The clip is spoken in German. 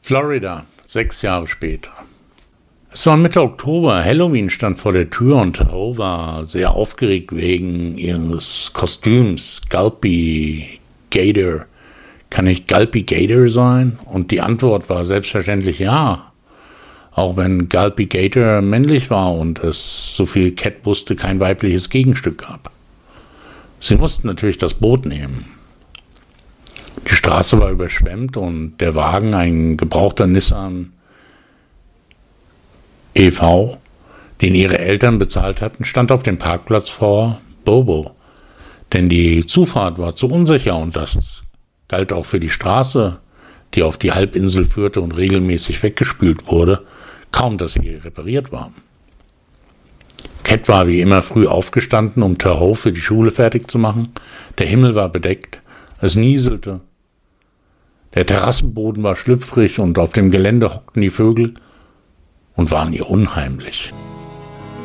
Florida, 6 Jahre später. Es war Mitte Oktober, Halloween stand vor der Tür und Terrell war sehr aufgeregt wegen ihres Kostüms. Gulpy Gator. Kann ich Gulpy Gator sein? Und die Antwort war selbstverständlich ja. Auch wenn Gulpy Gator männlich war und es, so viel Cat wusste, kein weibliches Gegenstück gab. Sie mussten natürlich das Boot nehmen. Die Straße war überschwemmt und der Wagen, ein gebrauchter Nissan e.V., den ihre Eltern bezahlt hatten, stand auf dem Parkplatz vor Bobo. Denn die Zufahrt war zu unsicher und das galt auch für die Straße, die auf die Halbinsel führte und regelmäßig weggespült wurde, kaum dass sie repariert war. Cat war wie immer früh aufgestanden, um Terrell für die Schule fertig zu machen. Der Himmel war bedeckt, es nieselte. Der Terrassenboden war schlüpfrig und auf dem Gelände hockten die Vögel und waren ihr unheimlich.